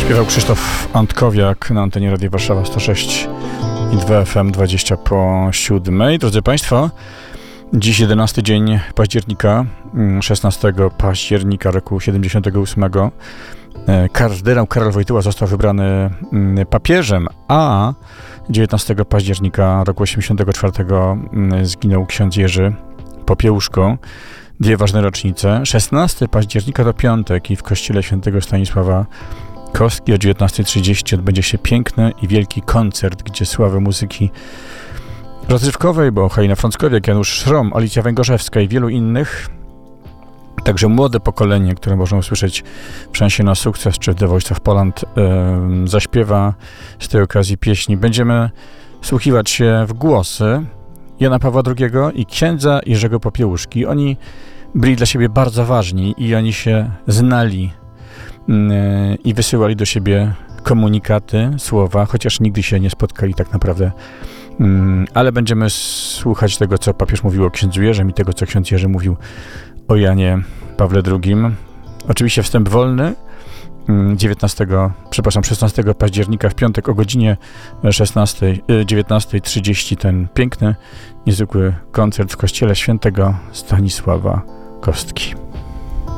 Śpiewał Krzysztof Antkowiak na antenie Radia Warszawa 106 i 2 FM 20 po 7. Drodzy Państwo, dziś 11 dzień października, 16 października roku 78. Kardynał Karol Wojtyła został wybrany papieżem, a 19 października roku 84 zginął ksiądz Jerzy Popiełuszko. Dwie ważne rocznice. 16 października to piątek i w kościele świętego Stanisława Kostki o 19:30 odbędzie się piękny i wielki koncert, gdzie sławy muzyki rozrywkowej, bo Halina Frąckowiak, Janusz Szrom, Alicja Węgorzewska i wielu innych, także młode pokolenie, które można usłyszeć w Szansie na Sukces czy The Voice of Poland, zaśpiewa z tej okazji pieśni. Będziemy wsłuchiwać się w głosy Jana Pawła II i księdza Jerzego Popiełuszki. Oni byli dla siebie bardzo ważni i oni się znali i wysyłali do siebie komunikaty, słowa, chociaż nigdy się nie spotkali tak naprawdę. Ale będziemy słuchać tego, co papież mówił o księdzu Jerzym i tego, co ksiądz Jerzy mówił o Janie Pawle II. Oczywiście wstęp wolny. 16 października w piątek o godzinie 19:30 ten piękny, niezwykły koncert w kościele świętego Stanisława Kostki.